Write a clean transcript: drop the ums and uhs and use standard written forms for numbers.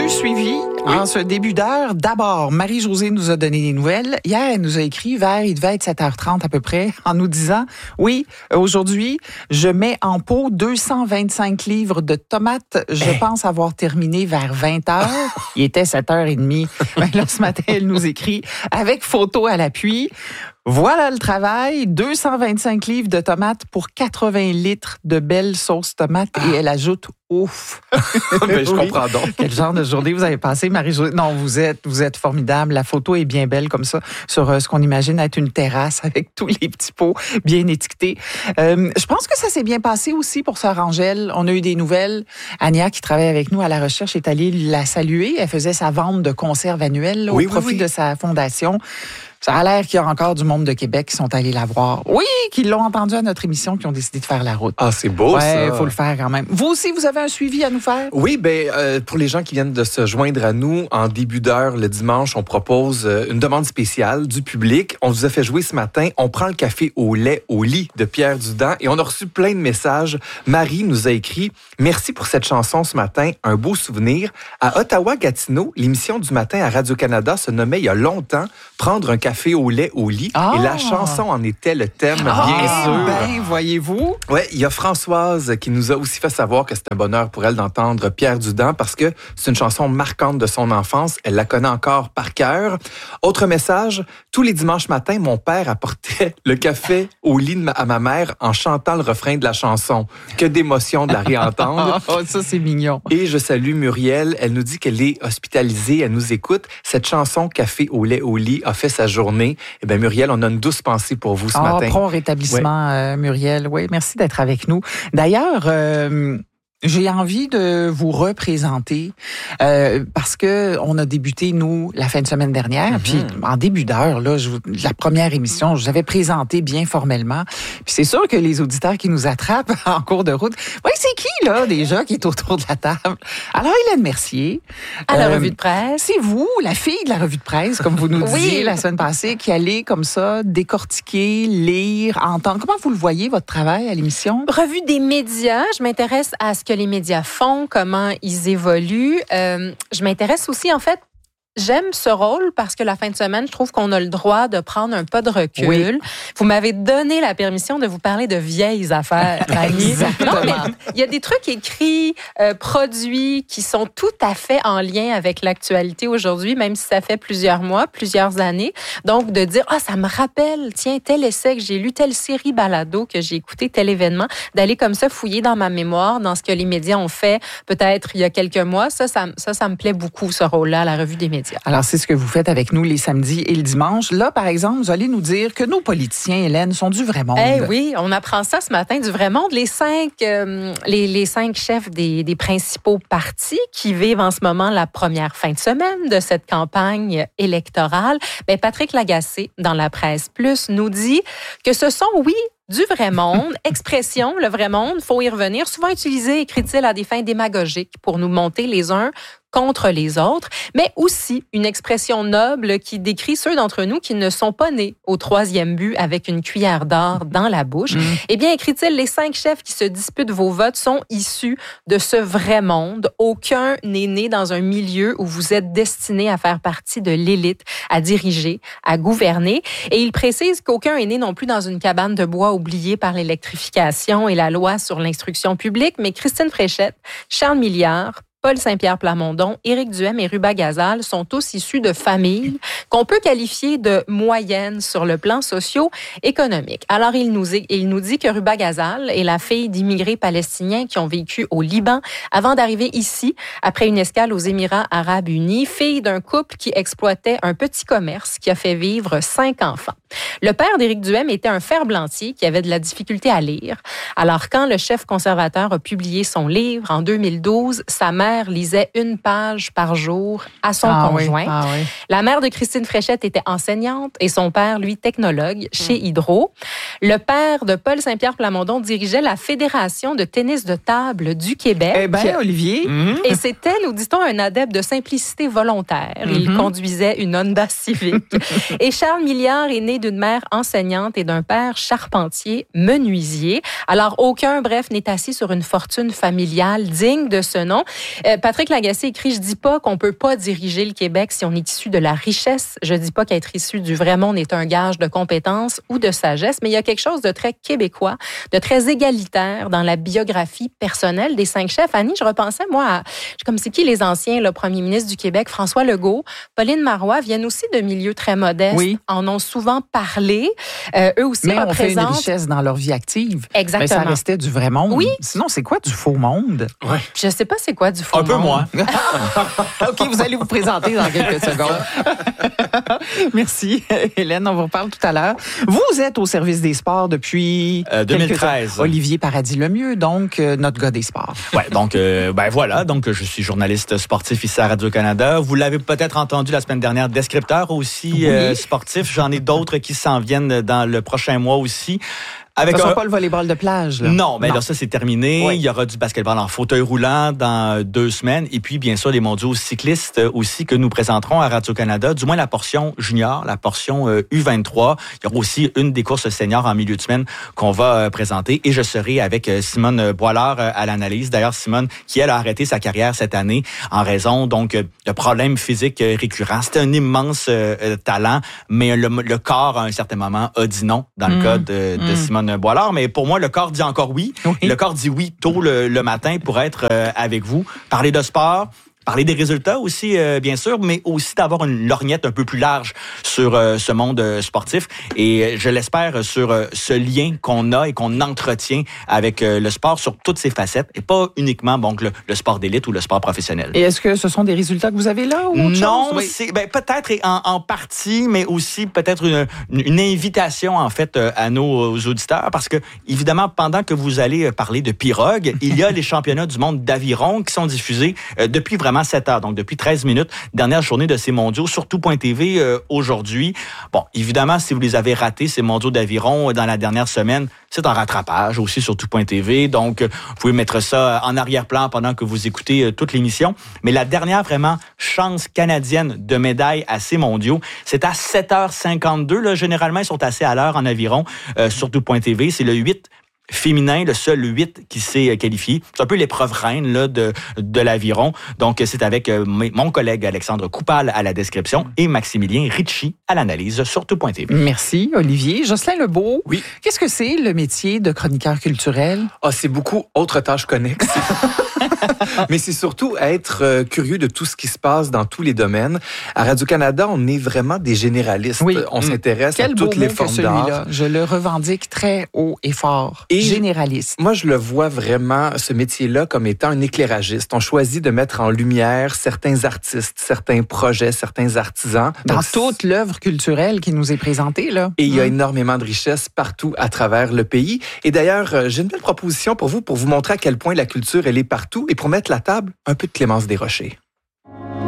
suivi en ce début d'heure. D'abord, Marie-Josée nous a donné des nouvelles. Hier, elle nous a écrit il devait être 7h30 à peu près, en nous disant, oui, aujourd'hui, je mets en pot 225 livres de tomates. Je pense avoir terminé vers 20h. Il était 7h30. Là, ce matin, elle nous écrit avec photo à l'appui. Voilà le travail, 225 livres de tomates pour 80 litres de belles sauces tomates. Et elle ajoute, ouf! Ben, je comprends donc. Quel genre de journée vous avez passé, Marie-Josée? Non, vous êtes formidable. La photo est bien belle comme ça, sur ce qu'on imagine être une terrasse avec tous les petits pots bien étiquetés. Je pense que ça s'est bien passé aussi pour Sœur Angèle. On a eu des nouvelles. Ania, qui travaille avec nous à la recherche, est allée la saluer. Elle faisait sa vente de conserve annuelle là, au profit de sa fondation. Ça a l'air qu'il y a encore du monde de Québec qui sont allés la voir. Oui, qui l'ont entendu à notre émission, qui ont décidé de faire la route. Ah, c'est beau, ça. Il faut le faire quand même. Vous aussi, vous avez un suivi à nous faire? Oui, pour les gens qui viennent de se joindre à nous, en début d'heure, le dimanche, on propose une demande spéciale du public. On vous a fait jouer ce matin. On prend le café au lait au lit de Pierre Dudand et on a reçu plein de messages. Marie nous a écrit « Merci pour cette chanson ce matin. Un beau souvenir. À Ottawa-Gatineau, l'émission du matin à Radio-Canada se nommait il y a longtemps « Prendre un café au lait au lit ». Et la chanson en était le thème, bien sûr. Ben, voyez-vous. Ouais, il y a Françoise qui nous a aussi fait savoir que c'est un bonheur pour elle d'entendre Pierre Dudand parce que c'est une chanson marquante de son enfance. Elle la connaît encore par cœur. Autre message, tous les dimanches matins, mon père apportait le café au lit à ma mère en chantant le refrain de la chanson. Que d'émotion de la réentendre. Oh, ça, c'est mignon. Et je salue Muriel. Elle nous dit qu'elle est hospitalisée. Elle nous écoute. Cette chanson Café au lait au lit a fait sa journée. Eh bien, Muriel, on a une douce pensée pour vous ce matin. Prompt rétablissement, Muriel. Oui, merci d'être avec nous. D'ailleurs, j'ai envie de vous représenter parce que on a débuté, nous, la fin de semaine dernière. Puis en début d'heure, là, la première émission, je vous avais présenté bien formellement. Puis c'est sûr que les auditeurs qui nous attrapent en cours de route, oui, c'est qui, là, déjà, qui est autour de la table? Alors, Hélène Mercier. À la revue de presse. C'est vous, la fille de la revue de presse, comme vous nous disiez la semaine passée, qui allait comme ça décortiquer, lire, entendre. Comment vous le voyez, votre travail à l'émission? Revue des médias. Je m'intéresse à ce que les médias font, comment ils évoluent. Je m'intéresse aussi, en fait, j'aime ce rôle parce que la fin de semaine, je trouve qu'on a le droit de prendre un pas de recul. Oui. Vous m'avez donné la permission de vous parler de vieilles affaires. Exactement. Non, mais il y a des trucs écrits, produits qui sont tout à fait en lien avec l'actualité aujourd'hui, même si ça fait plusieurs mois, plusieurs années. Donc, de dire, ça me rappelle, tiens, tel essai que j'ai lu, telle série balado que j'ai écouté, tel événement, d'aller comme ça fouiller dans ma mémoire, dans ce que les médias ont fait peut-être il y a quelques mois. Ça me plaît beaucoup, ce rôle-là, à la revue des médias. Alors, c'est ce que vous faites avec nous les samedis et le dimanche. Là, par exemple, vous allez nous dire que nos politiciens, Hélène, sont du vrai monde. Oui, on apprend ça ce matin, du vrai monde. Les cinq chefs des principaux partis qui vivent en ce moment la première fin de semaine de cette campagne électorale. Patrick Lagacé, dans la Presse Plus, nous dit que ce sont, du vrai monde, expression, le vrai monde, faut y revenir, souvent utilisé, écrit-il, à des fins démagogiques pour nous monter les uns contre les autres, mais aussi une expression noble qui décrit ceux d'entre nous qui ne sont pas nés au troisième but avec une cuillère d'or dans la bouche. Eh bien, écrit-il, les 5 chefs qui se disputent vos votes sont issus de ce vrai monde. Aucun n'est né dans un milieu où vous êtes destiné à faire partie de l'élite, à diriger, à gouverner. Et il précise qu'aucun est né non plus dans une cabane de bois oubliée par l'électrification et la loi sur l'instruction publique, mais Christine Fréchette, Charles Milliard, Paul Saint-Pierre Plamondon, Éric Duhem et Ruba Gazal sont tous issus de familles qu'on peut qualifier de moyennes sur le plan socio-économique. Alors, il nous dit que Ruba Gazal est la fille d'immigrés palestiniens qui ont vécu au Liban avant d'arriver ici, après une escale aux Émirats arabes unis, fille d'un couple qui exploitait un petit commerce qui a fait vivre 5 enfants. Le père d'Éric Duhem était un ferblantier qui avait de la difficulté à lire. Alors, quand le chef conservateur a publié son livre en 2012, sa mère lisait 1 page par jour à son conjoint. Oui. La mère de Christine Fréchette était enseignante et son père, lui, technologue chez Hydro. Le père de Paul Saint-Pierre Plamondon dirigeait la Fédération de tennis de table du Québec. Eh bien, Olivier. Et c'était, nous dit-on, un adepte de simplicité volontaire. Il conduisait une Honda Civic. Et Charles Milliard est né d'une mère enseignante et d'un père charpentier menuisier. Alors, aucun, bref, n'est assis sur une fortune familiale digne de ce nom. Patrick Lagacé écrit, je dis pas qu'on peut pas diriger le Québec si on est issu de la richesse. Je dis pas qu'être issu du vrai monde est un gage de compétence ou de sagesse, mais il y a quelque chose de très québécois, de très égalitaire dans la biographie personnelle des 5 chefs. Annie, je repensais, moi, comme c'est qui les anciens, le premier ministre du Québec, François Legault, Pauline Marois, viennent aussi de milieux très modestes, en ont souvent parlé. Eux aussi mais représentent... on fait une richesse dans leur vie active. Exactement. Mais ça restait du vrai monde. Oui. Sinon, c'est quoi du faux monde? Ouais. Je sais pas c'est quoi du faux monde. Un peu moins. OK, vous allez vous présenter dans quelques secondes. Merci, Hélène. On vous reparle tout à l'heure. Vous êtes au service des sports depuis 2013. Olivier Paradis-Lemieux, donc notre gars des sports. Ouais, donc voilà, donc je suis journaliste sportif ici à Radio-Canada. Vous l'avez peut-être entendu la semaine dernière, descripteur aussi sportif. J'en ai d'autres qui s'en viennent dans le prochain mois aussi. Ce ne sera pas le volleyball de plage. Là. Non, mais là, ça, c'est terminé. Oui. Il y aura du basketball en fauteuil roulant dans 2 semaines. Et puis, bien sûr, les mondiaux cyclistes aussi que nous présenterons à Radio-Canada, du moins la portion junior, la portion U23. Il y aura aussi une des courses seniors en milieu de semaine qu'on va présenter. Et je serai avec Simone Boilard à l'analyse. D'ailleurs, Simone, qui, elle, a arrêté sa carrière cette année en raison, donc, de problèmes physiques récurrents. C'était un immense talent, mais le corps, à un certain moment, a dit non dans le cas de Simone Boilard, mais pour moi, le corps dit encore oui. Le corps dit oui tôt le matin pour être avec vous. Parler de sport, parler des résultats aussi, bien sûr, mais aussi d'avoir une lorgnette un peu plus large sur ce monde sportif. Et je l'espère sur ce lien qu'on a et qu'on entretient avec le sport sur toutes ses facettes et pas uniquement donc, le sport d'élite ou le sport professionnel. Et est-ce que ce sont des résultats que vous avez là ou autre Non, chose? c'est peut-être en partie, mais aussi peut-être une invitation en fait à nos auditeurs parce que évidemment pendant que vous allez parler de pirogue, il y a les championnats du monde d'aviron qui sont diffusés depuis vraiment 7 heures, donc depuis 13 minutes, dernière journée de ces mondiaux sur tout.tv aujourd'hui. Bon, évidemment, si vous les avez ratés, ces mondiaux d'aviron dans la dernière semaine, c'est en rattrapage aussi sur tout.tv, donc vous pouvez mettre ça en arrière-plan pendant que vous écoutez toute l'émission. Mais la dernière vraiment chance canadienne de médaille à ces mondiaux, c'est à 7h52. Là, généralement, ils sont assez à l'heure en aviron sur tout.tv. C'est le 8 féminin, le seul 8 qui s'est qualifié. C'est un peu l'épreuve reine là, de l'aviron. Donc, c'est avec mon collègue Alexandre Coupal à la description et Maximilien Ritchie à l'analyse sur tout.tv. Merci, Olivier. Jocelyn Lebeau, Oui. Qu'est-ce que c'est le métier de chroniqueur culturel? Ah, c'est beaucoup autres tâches connexes. Mais c'est surtout être curieux de tout ce qui se passe dans tous les domaines. À Radio-Canada, on est vraiment des généralistes. Oui. On s'intéresse à Quel toutes beau les mot que formes celui-là. d'art. Je le revendique très haut et fort. Et généraliste. Moi, je le vois vraiment, ce métier-là, comme étant un éclairagiste. On choisit de mettre en lumière certains artistes, certains projets, certains artisans. Dans Donc, toute l'œuvre culturelle qui nous est présentée, là. Et il y a énormément de richesses partout à travers le pays. Et d'ailleurs, j'ai une belle proposition pour vous montrer à quel point la culture, elle est partout et pour mettre la table, un peu de Clémence Desrochers.